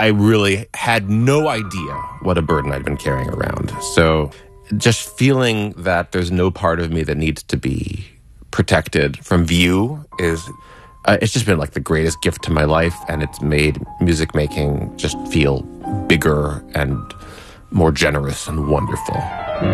I really had no idea what a burden I'd been carrying around. So just feeling that there's no part of me that needs to be protected from view is, it's just been like the greatest gift to my life, and it's made music making just feel bigger and more generous and wonderful.